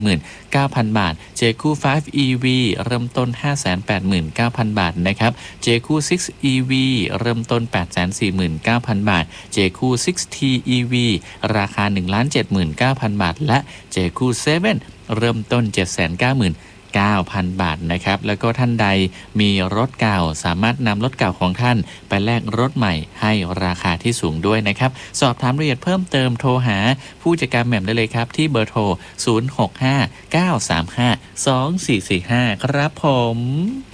9,000 บาท j คู่ 5 EV เริ่มต้น 589,000 บาทนะครับ j คู่ 6 EV เริ่มต้น 849,000 บาท j คู่ 6T EV ราคา 1,79,000 บาทและ j คู่ 7 เริ่มต้น 799,000 บาทนะครับแล้วก็ท่านใดมีรถเก่าสามารถนำรถเก่าของท่านไปแลกรถใหม่ให้ราคาที่สูงด้วยนะครับสอบถามรายละเอียดเพิ่มเติมโทรหาผู้จัดการแหม่มได้เลยครับที่เบอร์โทร 0659352445 ครับผม